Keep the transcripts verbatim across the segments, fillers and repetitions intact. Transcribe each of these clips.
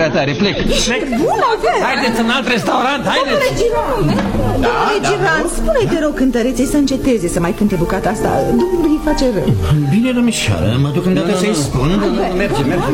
prea tare, plec. Ești bun, Albert. Haideți în alt restaurant, haideți. Domnule Giran, domnule Giran, spune-i te rog cântăreței să înceteze să mai cânte bucata asta. Domnului îi face rău. Bine, domnișoară, mă duc îndată să-i spun. Merge, merge.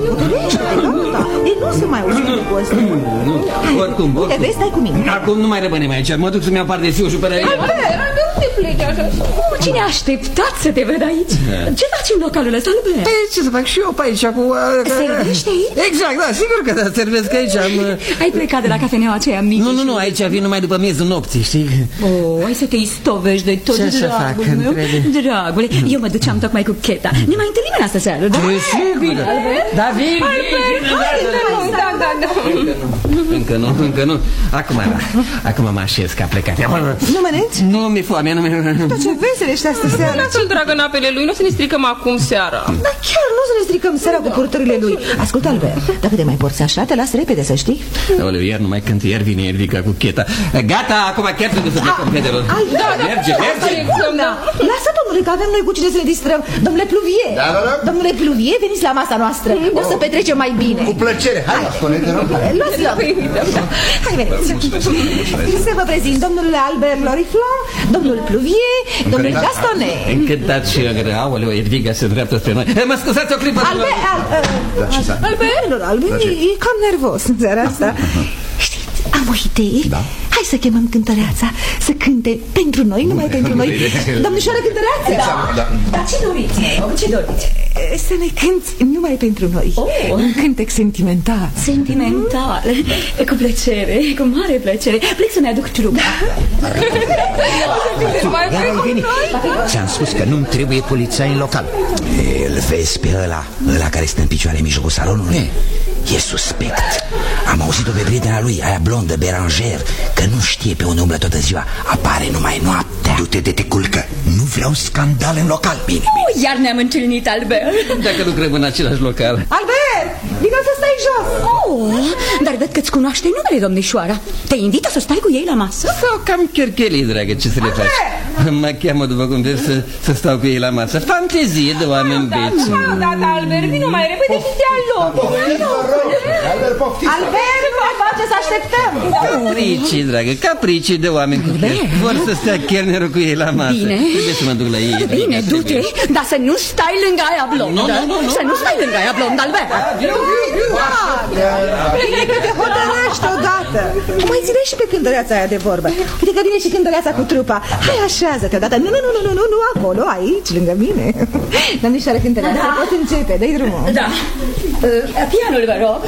Ei nu se mai ușor cu ăsta. Oricum, Uite, vezi, stai cu mine. Acum nu mai rămânem aici, mă duc să-mi iau pardesiușul pe la ei. Albert, Albert, nu te pleci așa. Cine a așteptat să te ved aici? Ce faci în localul ăsta, Albert? Păi, ce să fac și eu pe aici cu... Servești aici? Exact, da, sigur că da, servesc aici. Am... Ai plecat de la cafeneaua aceea mică? Nu, nu, nu, aici vin numai după miezul nopții, știi? Oh, ai să te istovești de tot, ce să fac, meu. Dragule, eu mă duceam tocmai cu Cheta. Ne mai întâlnim în asta seară, da? Sigur. Da, vin, vin, da, da, da. Încă nu, încă nu. Acum, acum mă așez că a plecat. Nu mănânci? Nu mi-e foame, nu mi-e... Dar ce vesel ești astă seara? Lasă-l, dragă, în apele lui, nu să ne stricăm acum seara. Dar chiar nu să ne stricăm seara cu purtările lui. Ascultă, Albert, dacă te mai porți așa, te las repede, să știi. Aoleu, iar nu mai cânt, iar vine Ervica cu Cheta. Gata, acum chiar trebuie să plecăm, fetelor. Da, merge, merge. Da. Lasă, domnule, că avem noi cu cine să ne distrăm. Domnule Pluvier, da, da, da. Domnule Pluvier, veniți la masa noastră. O să petrecem mai bine. Cu plăcere, hai, spune, te rog. Luați loc. Hai, veniți. Să vă prezint domnul Albert Loriflon, domnul Pluvier, domnul Gastonet. Încântat și eu, aoleu, Erviga se dreaptă spre noi. Mă scuzați o clipă. Albert, Albert, Albert, e cam nervos în seara asta. Știți, am o idee. Da. Hai să chemăm cântăreața să cânte pentru noi, numai pentru noi. Domnișoară cântăreață? Da. Da. Dar ce doriți? Ce doriți? Să ne cânti numai pentru noi. Oh. Un cântec sentimental. Sentimental. Cu plăcere, cu mare plăcere. Plec să-mi aduc trupa. Ți-am spus că nu-mi trebuie poliția în local. Îl vezi pe ăla, ăla care stă în picioare în mijlocul salonului? E suspect. Am auzit-o pe prietena lui, aia blondă, Beranger, că nu știe pe unde umblă toată ziua. Apare numai noaptea. Du-te de te culcă. Nu vreau scandal în local. Bine, bine. Oh, iar ne-am întâlnit, Albert. Dacă lucrăm în același local. Albert, vină să stai jos. Oh, dar văd că-ți cunoaște numele, domnișoara. Te invită să stai cu ei la masă? Sau cam cherchelii, dragă, ce să le faci? Mă cheamă, după cum vezi, să, să stau cu ei la masă. Fantezie de oameni beți. Da, da, Albert, vino mai repede și te-a loc. Albert, poftim. Albert, nu mai face să așteptăm. Capricii, dragă, capricii de oameni cu chef. Vor să stea chelnerul cu ei la masă. Bine. Trebuie să mă duc la ei. Bine, du-te, dar să nu stai lângă aia blondă. Nu, nu, nu, nu. Să nu stai lângă aia blondă, Albert. Bine că te hotărăști odată. Mai ține și pe cântăreața aia de vorbă. Uite că vine și cântăreața cu trupa. Hai, așează-te odată. Nu, nu, nu, nu, nu, nu acolo, aici, lângă mine. Domnișoară cântăreață, Da. pot începe, dă-i drumul. Da. Pianul, vă rog.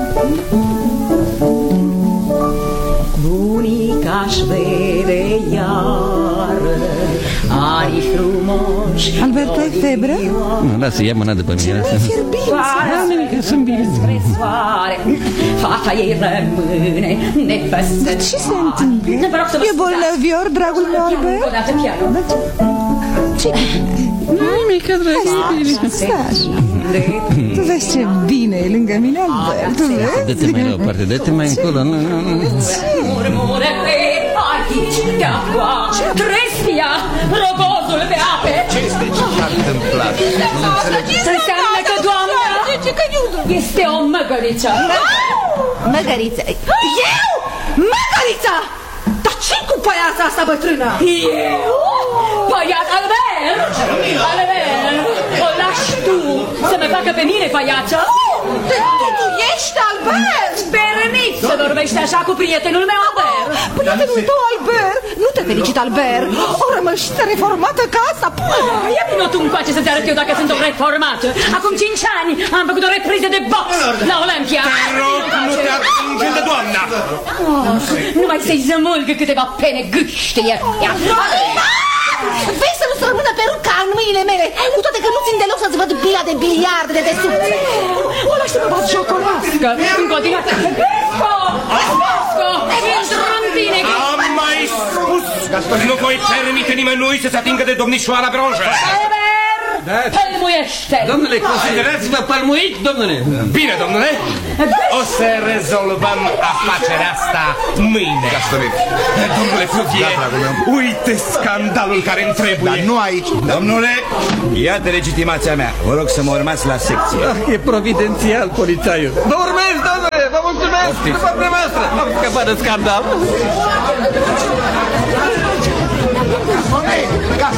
Bunica-și vede iară arii frumoși. Albert, tu ai febră? Nu, lasă, ia mâna după mine. Fierbință. Sunt bine. Spre soare, fata ei rămâne nepăsătoare. Dar ce se întâmplă? Vă rog să vă E bolnăvior, dragul meu, Albert? O dată pianul. Ce? Nimica, dragă. Stai așa. Tu vezi ce bine e lângă mine, Albert. Tu vezi? Dă-te mai la o parte, dă-te mai încolo. Nu, nu, nu. Murmure pe aici de acua, Trestia, rogozul pe ape. Ce este ce s-a întâmplat? Nu înțeleg. Înseamnă că doamna este o măgăriță. Măgăriță. Eu? Măgărița! Dar ce-i cu păiața asta bătrână? Eu? Păiat Albert! Albert! O lași tu să mă facă pe mine păiață? Tu ești Albert? Permit să vorbești așa cu prietenul meu Albert. Prietenul tău, Albert? Nu te felicit, Albert. O rămășiță reformată ca asta. Ia vino tu încoace să-ți arăt eu dacă sunt o reformată. Acum cinci ani am făcut o repriză de box la Olimpia. Te rog, nu te atinge de doamna. Numai să-i zămulgă câteva pene gâștie. Vei să nu-ți rămână peruca în mâinile mele, cu toate că nu țin deloc să-ți văd bila de biliard de desubt. O lași să mă bat jocolască. În continuare. Gâsco! Gâsco! Intră în tine! Am mai spus. Nu voi permite nimănui să se atingă de domnișoara Beranger. Da. Pălmuiește! Domnule, considerați-vă pălmuit, domnule. Bine, domnule. O să rezolvăm afacerea asta mâine. Gastonet. Domnule Pluvier, uite scandalul care îmi trebuie. Dar nu aici. Domnule, iată legitimația mea. Vă rog să mă urmați la secție. Ah, e providențial, polițaiul. Vă urmez, domnule! După dumneavoastră, am scăpat de scandal.